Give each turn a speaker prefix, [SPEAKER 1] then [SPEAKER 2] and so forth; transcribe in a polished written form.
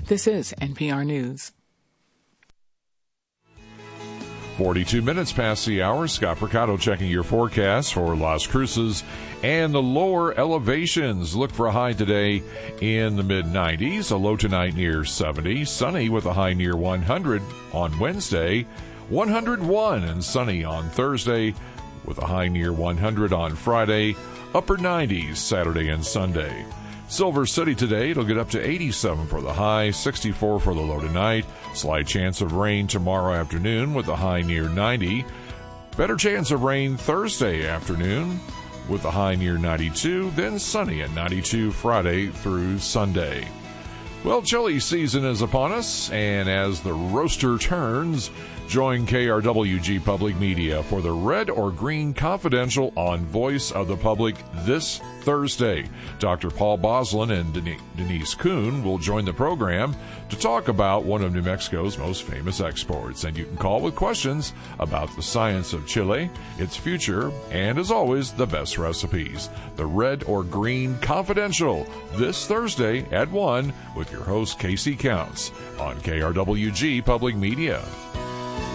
[SPEAKER 1] This is NPR News.
[SPEAKER 2] 42 minutes past the hour. Scott Percato checking your forecast for Las Cruces and the lower elevations. Look for a high today in the mid-90s, a low tonight near 70, sunny with a high near 100 on Wednesday, 101 and sunny on Thursday with a high near 100 on Friday, upper 90s Saturday and Sunday. Silver City today, it'll get up to 87 for the high, 64 for the low tonight. Slight chance of rain tomorrow afternoon with a high near 90. Better chance of rain Thursday afternoon with a high near 92. Then sunny at 92 Friday through Sunday. Well, chili season is upon us, and as the roaster turns, join KRWG Public Media for the Red or Green Confidential on Voice of the Public this Thursday. Dr. Paul Boslin and Denise Kuhn will join the program to talk about one of New Mexico's most famous exports. And you can call with questions about the science of chili, its future, and as always, the best recipes. The Red or Green Confidential this Thursday at 1 with your host Casey Counts on KRWG Public Media.